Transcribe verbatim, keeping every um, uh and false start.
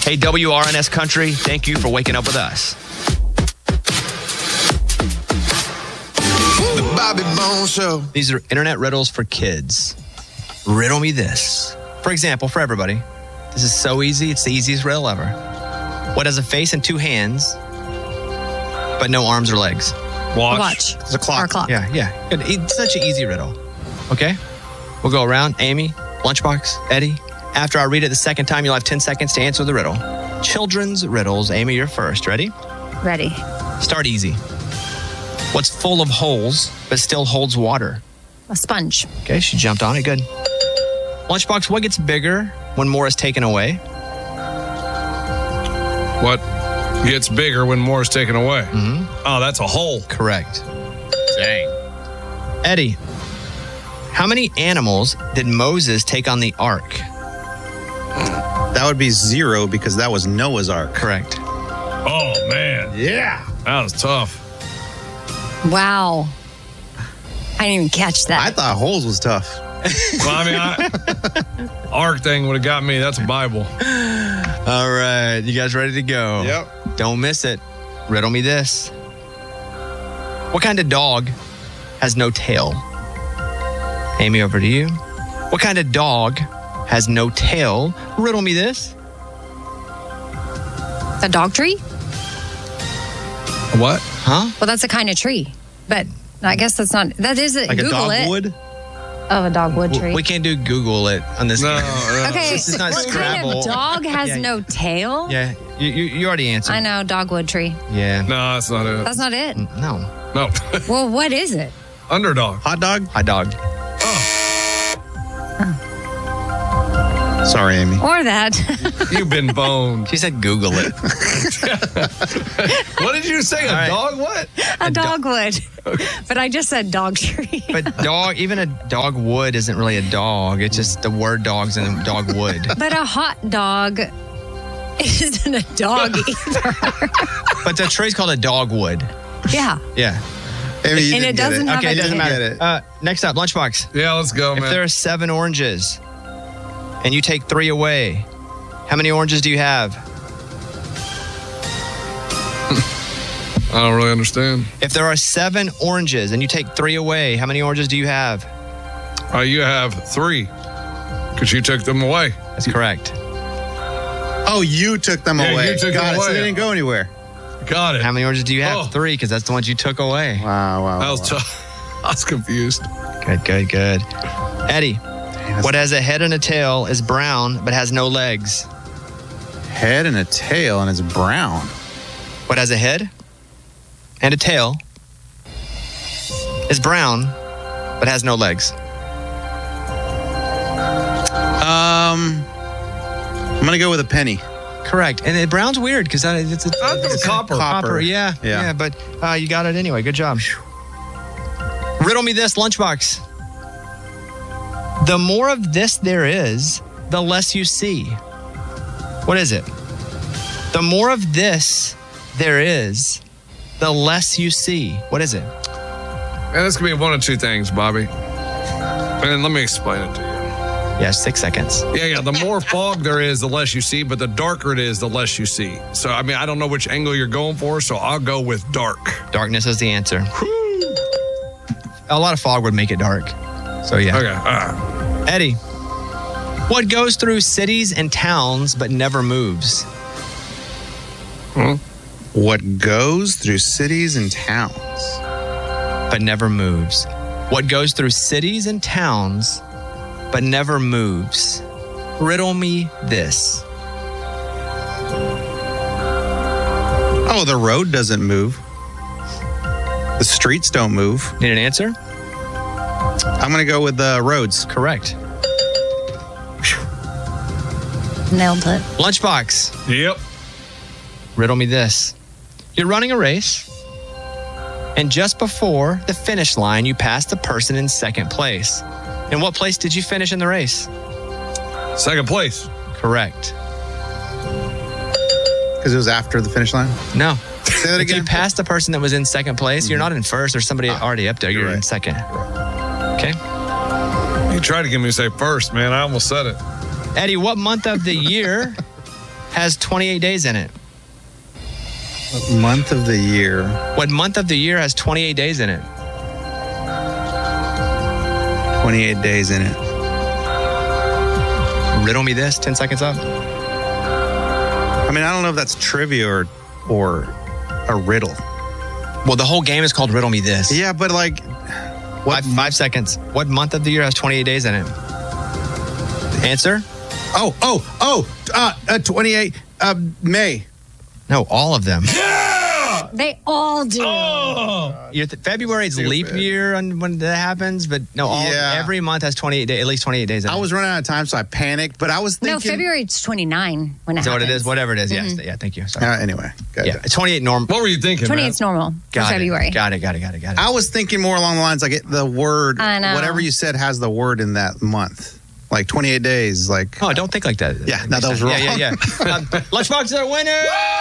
Hey, W R N S Country, thank you for waking up with us. The Bobby Bones Show. These are internet riddles for kids. Riddle me this. For example, for everybody, this is so easy. It's the easiest riddle ever. What has a face and two hands, but no arms or legs? Watch. Watch. It's a clock. Or a clock. Yeah, yeah. Good. It's such an easy riddle. Okay? We'll go around. Amy, Lunchbox, Eddie. After I read it the second time, you'll have ten seconds to answer the riddle. Children's riddles. Amy, you're first. Ready? Ready. Start easy. What's full of holes, but still holds water? A sponge. Okay, she jumped on it. Good. Lunchbox, what gets bigger when more is taken away? What gets bigger when more is taken away? Mm-hmm. Oh, that's a hole. Correct. Dang. Eddie, how many animals did Moses take on the ark? That would be zero because that was Noah's Ark. Correct. Oh, man. Yeah. That was tough. Wow. I didn't even catch that. I thought holes was tough. Well, I mean, I, ark thing would have got me. That's a Bible. All right, you guys ready to go? Yep. Don't miss it. Riddle me this. What kind of dog has no tail? Amy, over to you. What kind of dog has no tail? Riddle me this. A dog tree? What? Huh? Well, that's a kind of tree. But I guess that's not. That is it. Like Google a it. dogwood? Of a dogwood tree. We can't do Google it on this. No, game. no. Okay. This is not what Scrabble. kind of dog has Yeah. no tail? Yeah, you, you, you already answered. I know, dogwood tree. Yeah. No, that's not it. That's not it. No. No. Well, what is it? Underdog. Hot dog? Hot dog. Sorry, Amy. Or that. You've been boned. She said Google it. What did you say? A right. dog? What? a dogwood. But I just said dog tree. But dog, even a dogwood isn't really a dog. It's just the word dogs and dogwood. But a hot dog isn't a dog either. But the tree's called a dogwood. Yeah. Yeah. Amy, you And didn't it get doesn't it. have Okay, a it doesn't tail. Get matter. it. Uh, next up, Lunchbox. Yeah, let's go, If man. there are seven oranges and you take three away, how many oranges do you have? I don't really understand. If there are seven oranges and you take three away, how many oranges do you have? Uh, you have three because you took them away. That's correct. Oh, you took them Yeah, away. you took Got them it. So away. they didn't go anywhere. Got it. How many oranges do you have? Oh. Three, because that's the ones you took away. Wow, wow. That was wow. tough. I was confused. Good, good, good. Eddie, what has a head and a tail, is brown, but has no legs? Head and a tail, and it's brown. What has a head and a tail, is brown, but has no legs? Um, I'm gonna go with a penny. Correct. And it, brown's weird because it's, it's, I thought it was it's copper. Copper, yeah, yeah. Yeah. but uh, you got it anyway. Good job. Riddle me this, Lunchbox. The more of this there is, the less you see. What is it? The more of this there is, the less you see. What is it? Man, this could be one of two things, Bobby. And let me explain it to you. Yeah, six seconds. Yeah, yeah. The more fog there is, the less you see, but the darker it is, the less you see. So, I mean, I don't know which angle you're going for, so I'll go with dark. Darkness is the answer. A lot of fog would make it dark. So, yeah. Okay. All right. Eddie, what goes through cities and towns but never moves? Hmm? What goes through cities and towns? But never moves. What goes through cities and towns but never moves? Riddle me this. Oh, the road doesn't move. The streets don't move. Need an answer? I'm gonna go with the roads. Correct. Nailed it. Lunchbox, Yep. riddle me this. You're running a race, and just before the finish line, you pass the person in second place. In what place did you finish in the race? Second place. Correct. Because it was after the finish line. No. Say that If you again. pass the person that was in second place, you're not in first. There's somebody already up there. You're, you're in right. second. Okay. You tried to get me to say first, man. I almost said it. Eddie, what month of the year has twenty-eight days in it? What month of the year? What month of the year has twenty-eight days in it? twenty-eight days in it. Riddle me this. ten seconds up. I mean, I don't know if that's trivia or or a riddle. Well, the whole game is called Riddle Me This. Yeah, but like, Five, five seconds. What month of the year has twenty-eight days in it? Answer? oh, oh, oh, uh, uh twenty-eight, uh, May. No, all of them. They all do. You're th- February's leap year on when that happens, but no, all Yeah. every month has twenty-eight days, at least twenty-eight days in I it. was running out of time, so I panicked. But I was thinking. No, February's twenty-nine when it Is that what it happens. is? Whatever it is. Yes. Yeah, thank you. Sorry. Uh, anyway, gotcha. Yeah, it's twenty-eight normal. What were you thinking, twenty-eight Matt? is normal Got for it. February. Got it, got it, got it, got it. I was thinking more along the lines like it, the word, I know. whatever you said has the word in that month, like twenty-eight days. Like, Oh, don't think like that. Yeah, no, that was Yeah, yeah, wrong. yeah. um, Lunchbox is our winner!